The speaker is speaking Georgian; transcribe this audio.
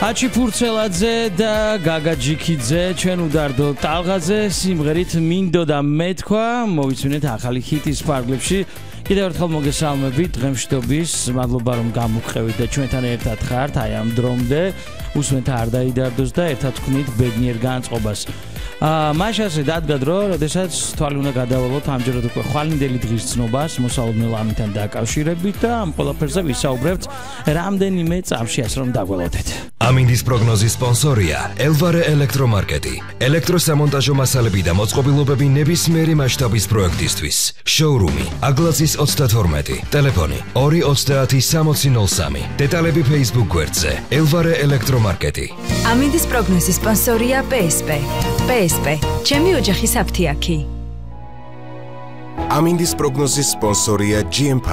აჩი ფურცელაძე და გაგა ჯიქიძე ჩვენ უდარდო ტალღაზე სიმღერით მინდოდა მეთქვა მოვიცვენეთ ახალი ჰიტის ფარგლებში კიდევ ერთხელ მოგესალმებით დღემშვიდობის მადლობა რომ გამოგყევით და ჩვენთან ერთად ხართ აი ამ დრომდე უსმენთ არ დაიდარდოს და ერთად ვქმნით ბედნიერ განწყობას მაშასე დადგა დრო როდესაც თვალი უნდა გადავალოთ ამჯერად უკვე ხვალინდელი დღის ცნობას მოსალოდნელ ამთან დაკავშირებით და ამ ყველაფერზე ვისაუბრებთ რამდენიმე წამში ასე რომ დაგველოდეთ ამინდის პროგნოზის სპონსორია ელვარე ელექტრომარკეტი ელექტროსამონტაჟო მასალები და მოწყობილობები ნებისმიერი მასშტაბის პროექტისთვის შოურუმი აგლაცის 32 ტელეფონი 230 დეტალები Facebook გვერდზე ელვარე ელექტრომარკეტი ამინდის პროგნოზის სპონსორია PSP ჩემი ოჯახის აფთიაქი ამინდის პროგნოზის სპონსორია GM